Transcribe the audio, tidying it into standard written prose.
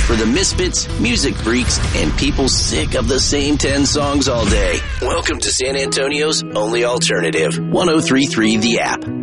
for the misfits, music freaks, and people sick of the same 10 songs all day. Welcome to San Antonio's only alternative, 103.3 The App.